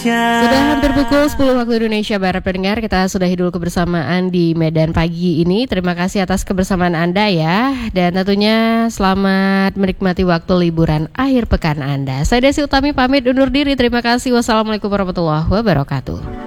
Sudah hampir pukul 10 waktu Indonesia Barat pendengar, kita sudahi dulu kebersamaan di Medan pagi ini. Terima kasih atas kebersamaan Anda ya. Dan tentunya selamat menikmati waktu liburan akhir pekan Anda. Saya Desi Utami pamit undur diri. Terima kasih. Wassalamualaikum warahmatullahi wabarakatuh.